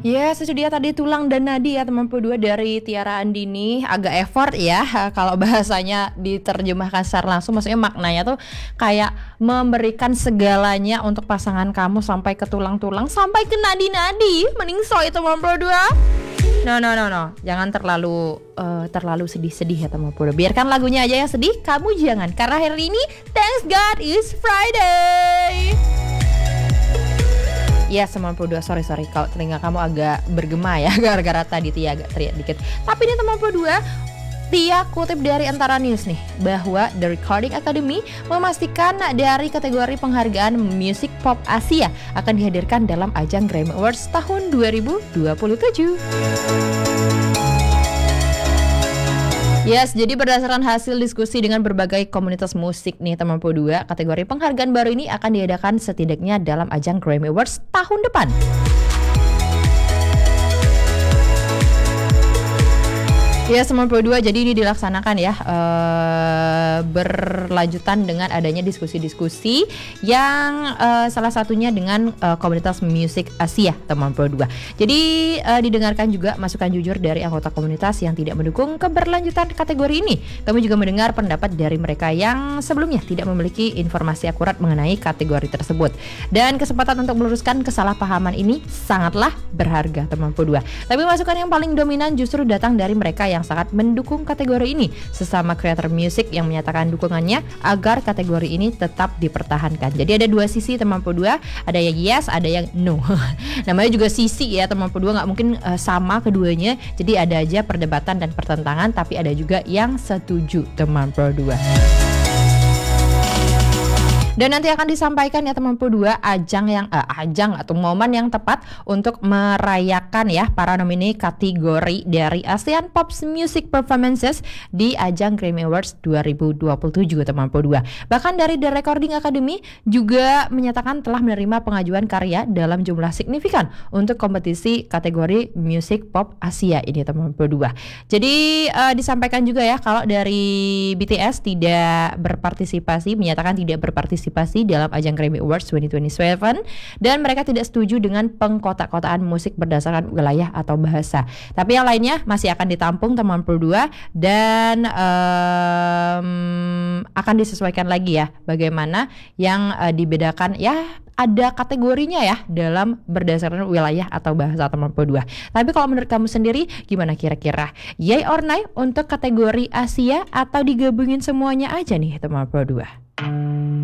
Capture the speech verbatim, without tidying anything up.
Yes, itu dia tadi Tulang dan Nadi ya teman dua dari Tiara Andini. Agak effort ya kalau bahasanya diterjemahkan secara langsung. Maksudnya maknanya tuh kayak memberikan segalanya untuk pasangan kamu sampai ke tulang-tulang, sampai ke nadi-nadi. Mending so itu teman dua. No no no no, jangan terlalu uh, terlalu sedih-sedih ya teman dua. Biarkan lagunya aja yang sedih, kamu jangan. Karena hari ini thanks God is Friday. Ya sembilan puluh dua, sorry sorry kalau telinga kamu agak bergema ya gara-gara tadi Tia agak teriak dikit. Tapi ini sembilan puluh dua, Tia kutip dari Antara News nih bahwa The Recording Academy memastikan dari kategori penghargaan musik pop Asia akan dihadirkan dalam ajang Grammy Awards tahun dua ribu dua puluh tujuh. Yes, jadi berdasarkan hasil diskusi dengan berbagai komunitas musik nih teman dua, kategori penghargaan baru ini akan diadakan setidaknya dalam ajang Grammy Awards tahun depan. Ya sembilan puluh dua, jadi ini dilaksanakan ya uh, berlanjutan dengan adanya diskusi-diskusi yang uh, salah satunya dengan uh, komunitas musik Asia teman dua. Jadi uh, didengarkan juga masukan jujur dari anggota komunitas yang tidak mendukung keberlanjutan kategori ini. Kami juga mendengar pendapat dari mereka yang sebelumnya tidak memiliki informasi akurat mengenai kategori tersebut. Dan kesempatan untuk meluruskan kesalahpahaman ini sangatlah berharga teman dua. Tapi masukan yang paling dominan justru datang dari mereka yang yang sangat mendukung kategori ini, sesama kreator musik yang menyatakan dukungannya agar kategori ini tetap dipertahankan. Jadi ada dua sisi teman dua, ada yang yes, ada yang no. Namanya juga sisi ya teman dua, nggak mungkin uh, sama keduanya. Jadi ada aja perdebatan dan pertentangan, tapi ada juga yang setuju teman dua. Dan nanti akan disampaikan ya teman dua ajang yang eh, ajang atau momen yang tepat untuk merayakan ya para nomine kategori dari ASEAN Pop Music Performances di ajang Grammy Awards dua ribu dua puluh tujuh teman dua. Bahkan dari The Recording Academy juga menyatakan telah menerima pengajuan karya dalam jumlah signifikan untuk kompetisi kategori Music Pop Asia ini teman dua. Jadi uh, disampaikan juga ya kalau dari B T S tidak berpartisipasi, menyatakan tidak berpartisipasi dalam ajang Grammy Awards dua ribu dua puluh tujuh dan mereka tidak setuju dengan pengkotak-kotaan musik berdasarkan wilayah atau bahasa. Tapi yang lainnya masih akan ditampung teman dua dan um, akan disesuaikan lagi ya bagaimana yang uh, dibedakan ya. Ada kategorinya ya dalam berdasarkan wilayah atau bahasa teman dua. Tapi kalau menurut kamu sendiri gimana kira-kira? Yay or nay untuk kategori Asia atau digabungin semuanya aja nih teman dua?